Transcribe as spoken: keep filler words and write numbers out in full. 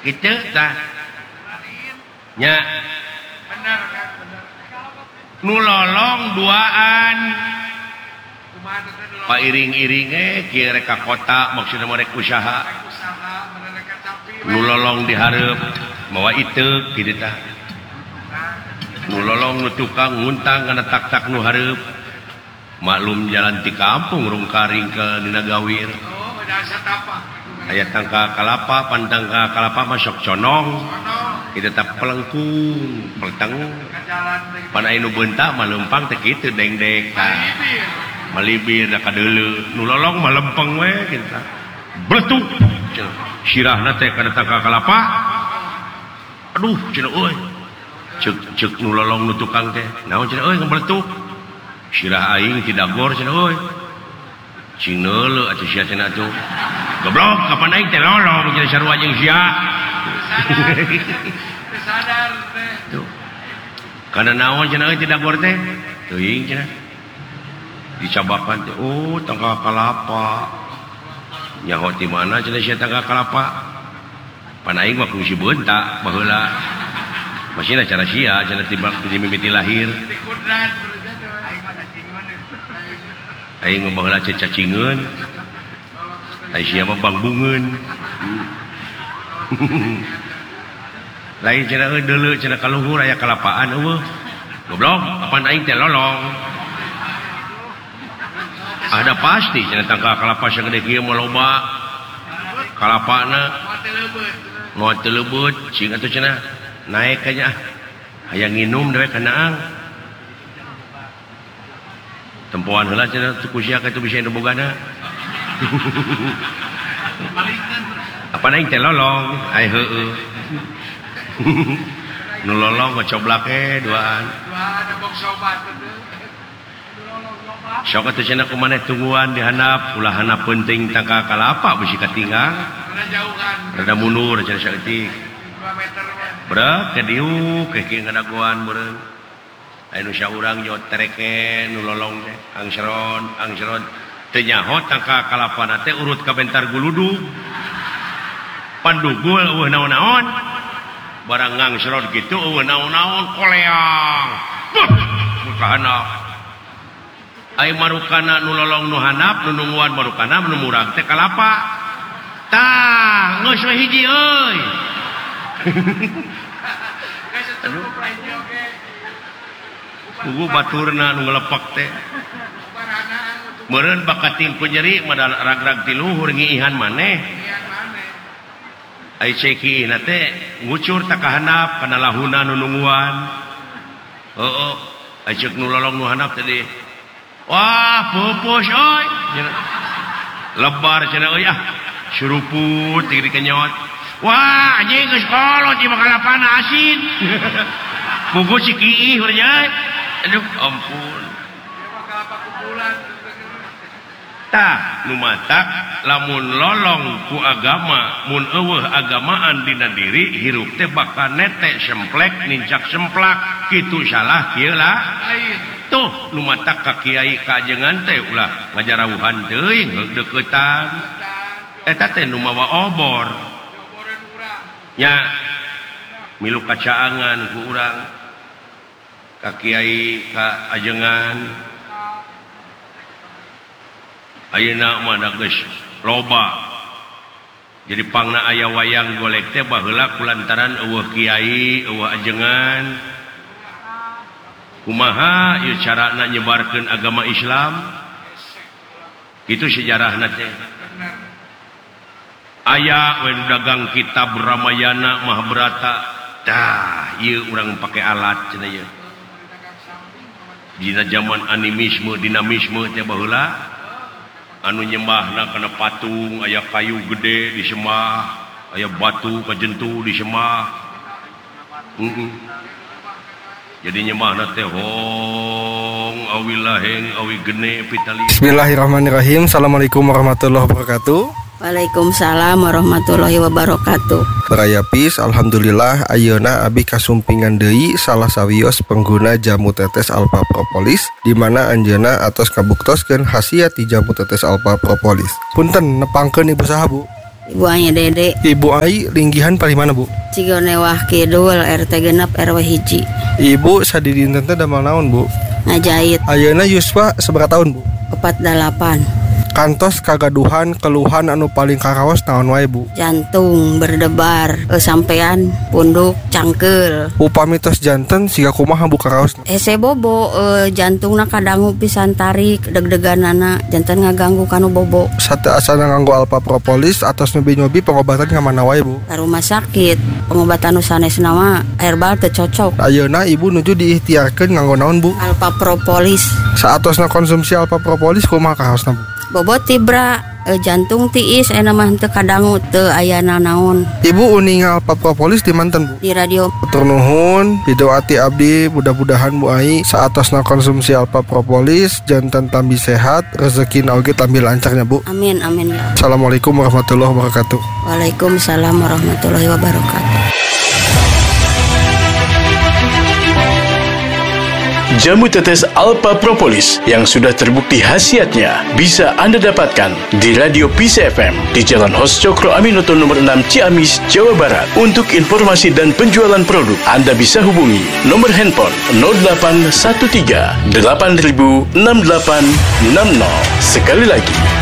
Gitu tah. Nya. Benar kan, benar. Nu lolong duaan. Pak iring-iring eh kieu rek ka kota maksudna mah rek usaha. Nu lolong dihareup mawa iteuk kitu tah. Nu lolong nu tukang nguntang kana tak-tak nu hareup. Maklum jalan ti kampung rung karing ke dina gawir. Oh, ada satapa. Aya tangka kalapa, pantang ka kalapa mah sok conong. Kitu tah pelengkung, pelteng. Pan aya nu beuntak mah leumpang teh kitu dengdek tah. Malibir da kadeuleu. Nu lolong mah lempeng we kitu tah. Bletuk. Sirahna teh kana tangka kalapa. Aduh, cenah euy. Ceuk ceuk nu lolong nu tukang teh. Naon cenah euy ngabeletuk? Sirah aing tidak gor cenah euy. Cing neuleuh atuh sia cenah atuh. Goblok, kapan aing teh lolong jeung sarua jeung sia. Sadar teh. Tuh. Kana naon cenah euy tidak gor teh? Teuing cenah. Dicabakan teh, oh tangka kalapa. Nyaho ti mana cenah sia tangka kalapa? Pan aing mah kungsi beuntak baheula. Masihna cara sia cenah tiba di mimiti lahir. Aing mah baheula cacingeun. Ai sia mah bangbungeun. Lain cenah euy deuleu cenah kaluhur aya kalapaan eueuh. Goblok, kapan aing teh lolong. Ada pasti cenah tangka kalapa sagede kieu mah loba. Kalapana moal teu leubeut, cing atuh cenah naek ka nya. Hayang nginum dewe kanaang. Tempoan heula cenah tuku sia kitu bisa anu bogana. Apa aing teh lolong? Ai heueuh. Nu lolong ngocoblak eh duaan. Duaan ada box obat teh. Sok atuh cenah kumaneh tungguan dihandap ulah handap penting tangka kalapa bisi katinggang. Rada jauhan. Rada mundur cenah saeutik. dua meter kan. Berak ke diu ke kieu ngadagoan meureun. Aya nu saurang jot tereke nu lolong teh angseron angseron teu nyaho tangka kalapana teh urut ka bentar guludug. Pandugul eueuh naon-naon. Barang ngangseron kitu eueuh naon-naon koleang. Buh, muka handap. Ai marukana nu lolong nu handap nu nungguan marukana nu murag teh kalapa. Tah, geus we hiji euy. Aduh. Kugu baturna nu ngelepak teh. Meureun bakat timpu nyeri modal rag-rag ti luhur ngiihan maneh. Ai ceki na teh ngucur tak kahandap kana lahuna nu nungguan. Heueuh, ai ceuk nu lolong nu handap tadi. Wah, pupus euy. Lebar cenah euy ah. Suruput tinggi kenyot. Wah, anjing geus kolot ieu kalapana asin. Pugu si kiih urang. Aduh, ampun. Tah, nu matak lamun lolong ku agama, mun eueuh agamaan dina diri hirup teh bakal netek semplek nincak semplak kitu salah kieu lah. Tuh nu matak ka kiai kajengan teh ulah ngajarawuhan teuing deukeutan. Eta teh nu mawa obor. Nya milu kacaangan ku urang ka kiai ka ajengan. Ayeuna mah da geus loba. Jadi pangna aya wayang golek teh baheula kulantaran eueuh kiai, eueuh ajengan. Kumaha ieu carana nyebarkeun agama Islam? Kitu sejarahna teh. Aya we dagang kitab Ramayana Mahabharata. Tah, ieu urang pake alat cenah ieu. Dina zaman animisme, dinamisme teh baheula anu nyembahna kana patung aya kayu gede disembah, aya batu kajentu disembah. Heeh. Jadi nyembahna teh hong awi laheng awi gene pitali. Bismillahirrahmanirrahim. Assalamualaikum warahmatullahi wabarakatuh. Waalaikumsalam warahmatullahi wabarakatuh. Barayapis, alhamdulillah ayeuna abi kasumpingan deui salah sawios pengguna jamu tetes Alpha Propolis di mana anjeunna atos kabuktoskeun khasiat ti jamu tetes Alpha Propolis. Punten nepangkeun Ibu saha Bu. Ibu Anya Dede. Ibu Ai linggihan paling mana Bu? Cigonewah Kidul R T genep R W hiji. Ibu sadidinten teh damel naon Bu? Ngajait. Ayeuna Yuswa seberapa tahun Bu? Opat dalapan. Kantos kagaduhan keluhan anu paling karaos naon wae Bu? Jantung berdebar, e, sampean punduk cangkel. Upami tos janten siga kumaha Bu karaos? Ese bobo e, jantungna kadangu pisan tarik deg-deganana janten ngaganggu kanu bobo. Sate asana nganggo alpa propolis atos nyobi-nyobi pengobatan ka mana wae Bu? Ka rumah sakit pengobatan nu sanesna mah herbal teu cocok. Ayeuna Ibu nuju diikhtiarkeun nganggo naon Bu? Alpa propolis. Saatosna konsumsi alpa propolis kumaha karaosna Bu? Bobo tibra e, jantung tiis ena mah teu kadangu teu aya nanaon. Ibu uninga alpa propolis di manten Bu? Di radio. Hatur nuhun, pidoati abdi mudah-mudahan Bu Ai saatosna konsumsi alpa propolis janten tambi sehat, rezekina oge tambi lancarnya Bu. Amin amin ya. Assalamualaikum warahmatullahi wabarakatuh. Waalaikumsalam warahmatullahi wabarakatuh. Jamu tetes Alpha Propolis yang sudah terbukti khasiatnya bisa Anda dapatkan di Radio P C F M di Jalan Hos Cokro Aminoto nomor enam Ciamis, Jawa Barat. Untuk informasi dan penjualan produk, Anda bisa hubungi nomor handphone nol delapan satu tiga delapan ribu enam delapan enam nol. Sekali lagi